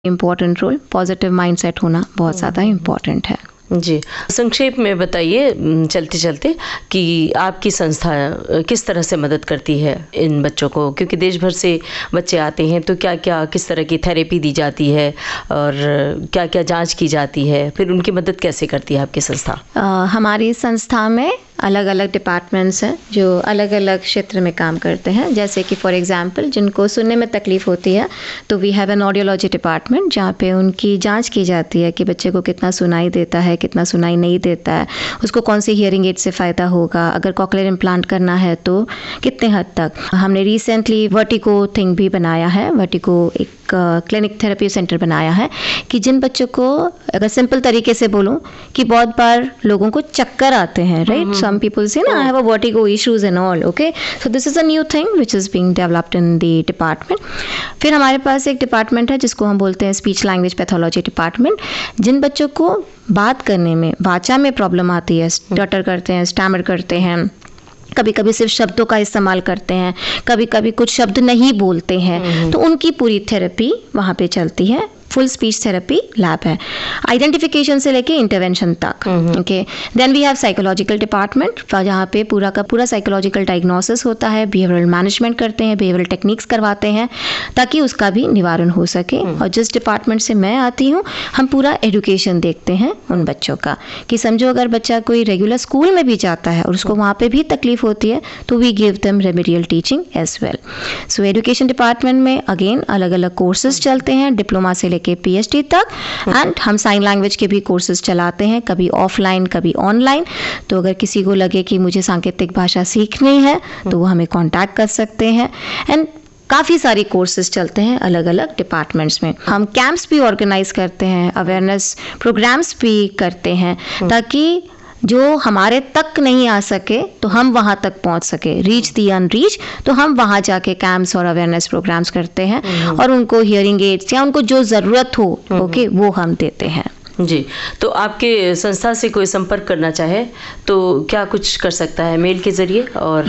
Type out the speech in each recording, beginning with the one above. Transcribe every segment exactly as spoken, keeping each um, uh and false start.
Important role, positive mindset होना बहुत ज़्यादा इम्पोर्टेंट है। जी, संक्षेप में बताइए चलते चलते कि आपकी संस्था किस तरह से मदद करती है इन बच्चों को, क्योंकि देश भर से बच्चे आते हैं, तो क्या क्या किस तरह की थेरेपी दी जाती है और क्या क्या जांच की जाती है, फिर उनकी मदद कैसे करती है आपकी संस्था? आ, हमारी संस्था में अलग अलग डिपार्टमेंट्स हैं जो अलग अलग क्षेत्र में काम करते हैं। जैसे कि फॉर एग्जांपल जिनको सुनने में तकलीफ़ होती है तो we have an audiology department जहाँ पे उनकी जांच की जाती है कि बच्चे को कितना सुनाई देता है, कितना सुनाई नहीं देता है, उसको कौन सी हियरिंग एड से फ़ायदा होगा, अगर कॉकलियर इम्प्लांट करना है तो कितने हद तक। हमने रिसेंटली वर्टिको थिंग भी बनाया है, वर्टिको एक क्लिनिक थेरेपी सेंटर बनाया है कि जिन बच्चों को, अगर सिंपल तरीके से बोलूं, कि बहुत बार लोगों को चक्कर आते हैं, राइट, सम पीपल से ना I have a vertigo issues and all, okay, so this is a new thing which is being developed in the department. फिर हमारे पास एक डिपार्टमेंट है जिसको हम बोलते हैं स्पीच लैंग्वेज पैथोलॉजी डिपार्टमेंट। जिन बच्चों को बात करने में, वाचा में प्रॉब्लम आती है, स्टटर करते हैं, स्टैमर करते हैं, कभी कभी सिर्फ शब्दों का इस्तेमाल करते हैं, कभी कभी कुछ शब्द नहीं बोलते हैं, तो उनकी पूरी थेरेपी वहाँ पे चलती है। फुल स्पीच थेरेपी लैब है, आइडेंटिफिकेशन से लेके इंटरवेंशन तक। Okay, then we have psychological department जहाँ पे पूरा का पूरा साइकोलॉजिकल डायग्नोसिस होता है, बिहेवियरल मैनेजमेंट करते हैं, बिहेवियरल टेक्निक्स करवाते हैं ताकि उसका भी निवारण हो सके। और जिस डिपार्टमेंट से मैं आती हूँ, हम पूरा एजुकेशन देखते हैं उन बच्चों का, कि समझो अगर बच्चा कोई रेगुलर स्कूल में भी जाता है और उसको वहाँ पे भी तकलीफ होती है तो we give them remedial teaching as well. So education department में अगेन अलग अलग कोर्सेज चलते हैं, डिप्लोमा से के पीएचडी तक, एंड हम साइन लैंग्वेज के भी कोर्सेज चलाते हैं, कभी ऑफलाइन कभी ऑनलाइन। तो अगर किसी को लगे कि मुझे सांकेतिक भाषा सीखनी है तो वो हमें कांटेक्ट कर सकते हैं। एंड काफ़ी सारी कोर्सेज चलते हैं अलग अलग डिपार्टमेंट्स में। हम कैंप्स भी ऑर्गेनाइज करते हैं, अवेयरनेस प्रोग्राम्स भी करते हैं ताकि जो हमारे तक नहीं आ सके तो हम वहाँ तक पहुँच सके, रीच दी अनरीच। तो हम वहाँ जाके कैंप्स और अवेयरनेस प्रोग्राम्स करते हैं और उनको हियरिंग एड्स या उनको जो ज़रूरत हो ओके वो हम देते हैं। जी, तो आपके संस्था से कोई संपर्क करना चाहे तो क्या कुछ कर सकता है? मेल के जरिए और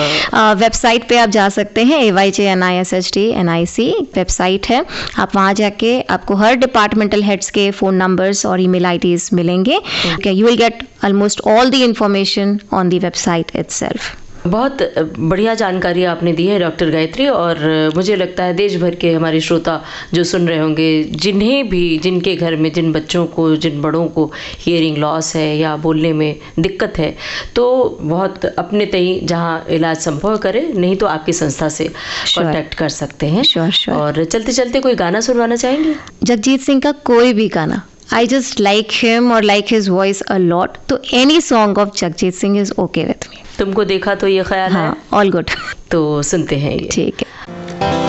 वेबसाइट पे आप जा सकते हैं, ए Y J N I S H D N I C website है। आप वहाँ जाके आपको हर डिपार्टमेंटल हेड्स के फ़ोन नंबर्स और ईमेल आईडीज मिलेंगे। You will get almost all the information on the website itself. बहुत बढ़िया जानकारी आपने दी है डॉक्टर गायत्री, और मुझे लगता है देश भर के हमारे श्रोता जो सुन रहे होंगे, जिन्हें भी, जिनके घर में जिन बच्चों को, जिन बड़ों को हियरिंग लॉस है या बोलने में दिक्कत है, तो बहुत अपने तई जहाँ इलाज संभव करे, नहीं तो आपकी संस्था से कांटेक्ट कर सकते हैं। Sure sure. और चलते चलते कोई गाना सुनवाना चाहेंगे? जगजीत सिंह का कोई भी गाना। I just like him or like his voice a lot. तो any song of Jagjit Singh is okay with me. तुमको देखा तो ये ख्याल हाँ, है? all good. तो सुनते हैं ये। ठीक है।